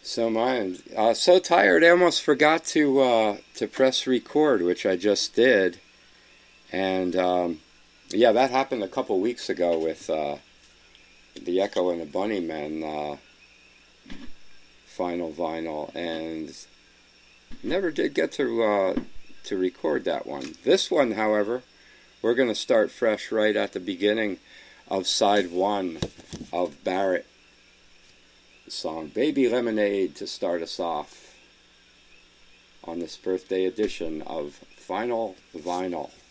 So mine. So tired, I almost forgot to press record, which I just did. And yeah, that happened a couple weeks ago with the Echo and the Bunnymen final vinyl, and never did get to record that one. This one, however, we're going to start fresh right at the beginning of side one of Barrett song Baby Lemonade to start us off on this birthday edition of Final Vinyl.